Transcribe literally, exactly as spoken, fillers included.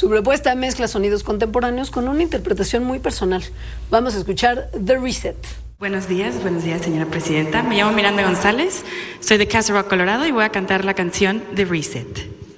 Su propuesta mezcla sonidos contemporáneos con una interpretación muy personal. Vamos a escuchar The Reset. Buenos días, buenos días, señora presidenta. Me llamo Miranda González, soy de Castle Rock, Colorado, y voy a cantar la canción The Reset.